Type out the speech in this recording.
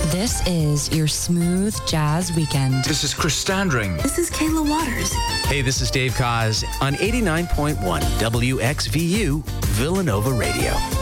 This is your smooth jazz weekend. This is Chris Standring. This is Kayla Waters. Hey, this is Dave Koz on 89.1 WXVU Villanova Radio.